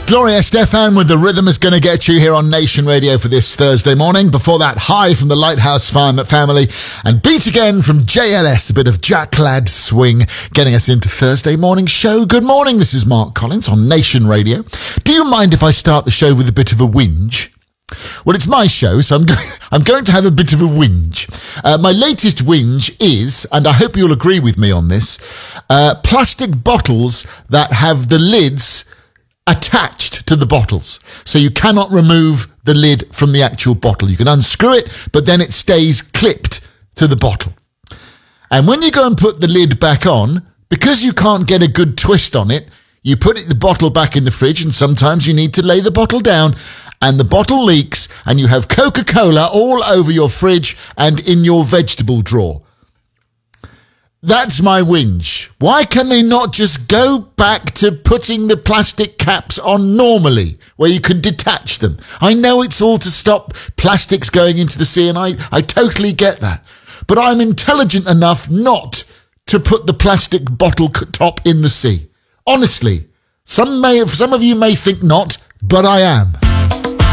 Gloria Estefan with The Rhythm Is Gonna Get You here on Nation Radio for this Thursday morning. Before that, High from the Lighthouse Family and Beat Again from JLS, a bit of Jack Ladd swing, getting us into Thursday morning show. Good morning, this is Mark Collins on Nation Radio. Do you mind if I start the show with a bit of a whinge? Well, it's my show, so I'm going to have a bit of a whinge. My latest whinge is, and I hope you'll agree with me on this, plastic bottles that have the lids attached to the bottles. So you cannot remove the lid from the actual bottle. You can unscrew it, but then it stays clipped to the bottle. And when you go and put the lid back on, because you can't get a good twist on it, you put the bottle back in the fridge, and sometimes you need to lay the bottle down, and the bottle leaks, and you have Coca-Cola all over your fridge and in your vegetable drawer. That's my whinge. Why can they not just go back to putting the plastic caps on normally, where you can detach them? I know it's all to stop plastics going into the sea, and I totally get that. But I'm intelligent enough not to put the plastic bottle top in the sea. Honestly, some of you may think not, but I am.